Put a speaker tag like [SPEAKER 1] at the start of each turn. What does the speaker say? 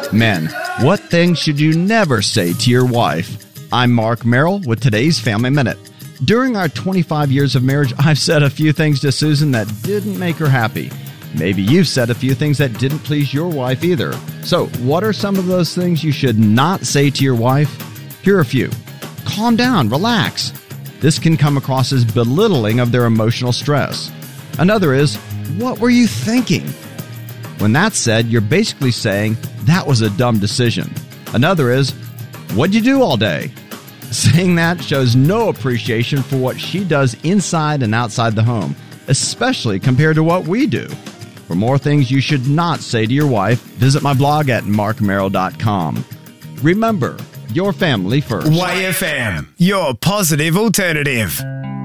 [SPEAKER 1] Men, what things should you never say to your wife? I'm Mark Merrill with today's Family Minute. During our 25 years of marriage, I've said a few things to Susan that didn't make her happy. Maybe you've said a few things that didn't please your wife either. So, what are some of those things you should not say to your wife? Here are a few. Calm down, relax. This can come across as belittling of their emotional stress. Another is, what were you thinking? When that's said, you're basically saying, that was a dumb decision. Another is, what'd you do all day? Saying that shows no appreciation for what she does inside and outside the home, especially compared to what we do. For more things you should not say to your wife, visit my blog at markmerrill.com. Remember, your family first.
[SPEAKER 2] YFM, your positive alternative.